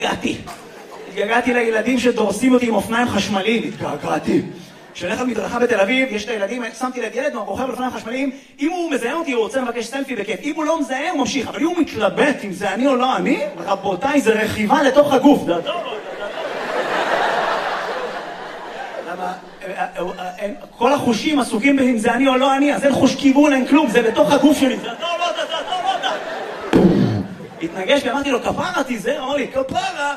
התגעגעתי לילדים שדורסים אותי עם אופניים חשמליים. התגעגעתי. כשהולך על מדרכה בתל אביב, יש את הילדים, שמתי לב ילד רוכב על אופניים חשמליים, אם הוא מזהה אותי, הוא רוצה לבקש סלפי בכיף. אם הוא לא מזהה, הוא ממשיך. אבל אם הוא מתלבט אם זה אני או לא אני, רבותיי, זה רכיבה לתוך הגוף. למה? כל החושים עסוקים אם זה אני או לא אני, אז אין חוש כיוון, אין כלום, זה בתוך הגוף שלי. זה לא, התנגש, ואמרתי לו, כפרה תיזהר, אמר לי, כפרה.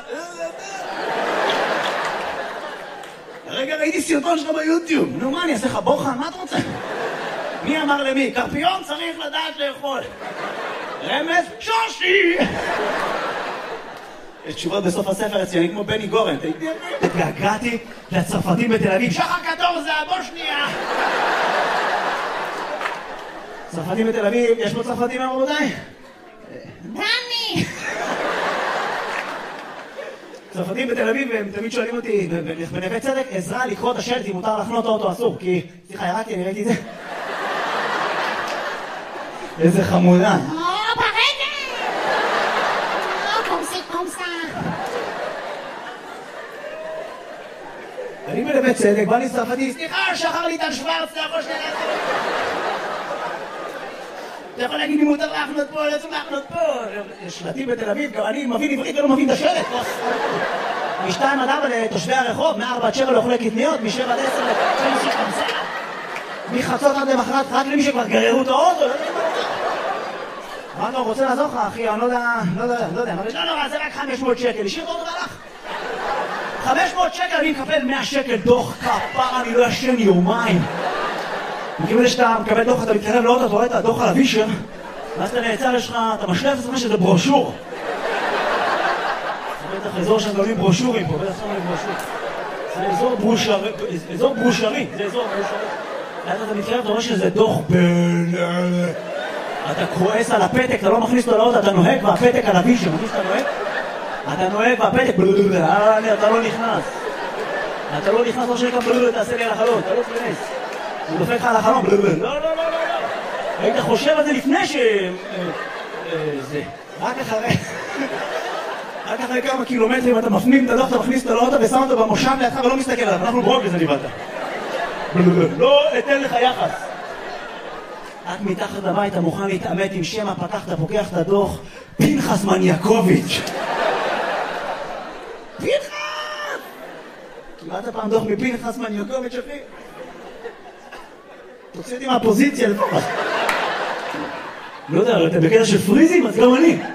רגע, ראיתי סרטון שלך ביוטיוב. נו, מה, אני אעשה לך בוחן? מה אתה רוצה? מי אמר למי? קרפיון צריך לדעת לאכול. רמז? שושי! יש תשובות בסוף הספר אצלי, כמו בני גורן. התגעגעתי לצרפתים בתל אביב. שחר קטור זה הבושניה! צרפתים בתל אביב, יש פה צרפתים רבותיי? דני! צרפתים בתל אביב, הם תמיד שואלים אותי בנווה צדק, עזרה לקרוא את השלט אם מותר לחנות אוטו אסור, כי סליחה, ירדתי, אני ראיתי את זה. איזה חמודה. ברגע! קומסה. אני בנווה צדק, בא לי צרפתי, סליחה, שחר ליטל שוורץ, אתה יכול שנייה לעשות. אתה יכול להגיד לי מותר להחנות פה, לא צריך להחנות פה. יש שלטים בתל אביב, גם אני מבין עברית ולא מבין את השלט. מ-2 עד 4 לתושבי הרחוב, מ-4 עד 7 לאוכלי קטניות, מ-7 עד 10 לתושבי קמסה. מחצות עד למחרת, רק למי שכבר גררו את האוטו. מה אתה רוצה לעזור לך, אחי? אני לא יודע. לא, זה רק 500 שקל. השאיר את האוטו והלך. 500 שקל, אני מקבל 100 שקל דוח כפרה, אני לא ישן יומיים. מכיוון שאתה מקבל דוח, אתה מתקרב לאוטו, אתה רואה את הדוח על הווישר, ואז אתה נעצר, יש לך, אתה משלב את עצמך שזה ברושור. זה בטח אזור שהם גולים ברושורים פה, בטח שמים ברושור. זה אזור ברושרי, זה אזור ברושרי. ואז אתה מתקרב, אתה רואה שזה דוח אתה כועס על הפתק, אתה לא מכניס אותו לאוטו, אתה נוהג והפתק על הווישר, מכניס אתה נוהג? אתה נוהג והפתק, אתה לא נכנס. אתה לא נכנס, לא שנקרא, תעשה לי על החלון, אתה לא תכנס. הוא דופק לך על החלום, לא. היית חושב על זה לפני זה. רק אחרי כמה קילומטרים אתה מפנים את הדוח, אתה מכניס אותו לאוטו ושם אותו במושב לידך ולא מסתכל עליו, אנחנו ברוגז אני באת. לא אתן לך יחס. רק מתחת לבית אתה מוכן להתעמת עם שם הפקח, אתה פוקח את הדוח, פנחס מניאקוביץ'. פנחס! קיבלת פעם דוח מפנחס מניאקוביץ' אחי? תוציא אותי מהפוזיציה לפחות. לא יודע, אתה בקטע של פריזים, אז גם אני.